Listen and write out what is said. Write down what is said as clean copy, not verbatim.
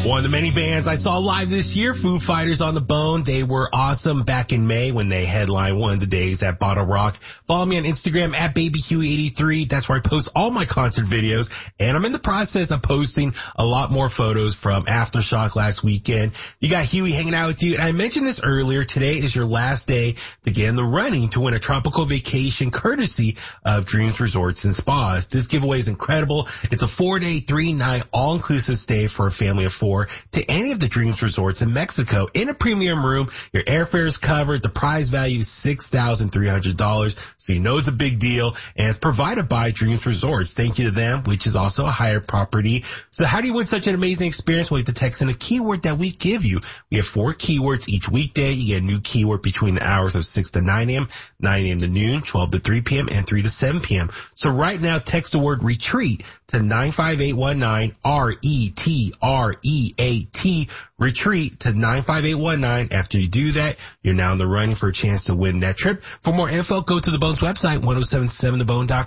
One of the many bands I saw live this year, Foo Fighters on the Bone. They were awesome back in May when they headlined one of the days at Bottle Rock. Follow me on Instagram at BabyHuey83. That's where I post all my concert videos. And I'm in the process of posting a lot more photos from Aftershock last weekend. You got Huey hanging out with you. And I mentioned this earlier. Today is your last day to get in the running to win a tropical vacation courtesy of Dreams Resorts and Spas. This giveaway is incredible. It's a 4-day, 3-night all-inclusive stay for a family of 4 to any of the Dreams Resorts in Mexico in a premium room. Your airfare is covered. The prize value is $6,300. So you know it's a big deal, and it's provided by Dreams Resorts. Thank you to them, which is also a Hyatt property. So how do you win such an amazing experience? Well, you have to text in a keyword that we give you. We have 4 keywords each weekday. You get a new keyword between the hours of 6 to 9 a.m., 9 a.m. to noon, 12 to 3 p.m., and 3 to 7 p.m. So right now, text the word retreat to 95819, RETREAT, retreat to 95819. After you do that, you're now in the running for a chance to win that trip. For more info, go to The Bone's website, 1077thebone.com.